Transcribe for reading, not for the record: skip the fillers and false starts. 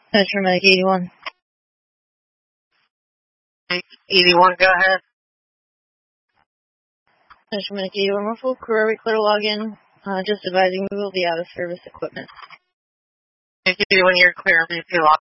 Metro Medic 81. 81, go ahead. Metro Medic 81, we're full crew, are we clear to log in? Just advising we will be out of service equipment. 81, you're clear, VP log.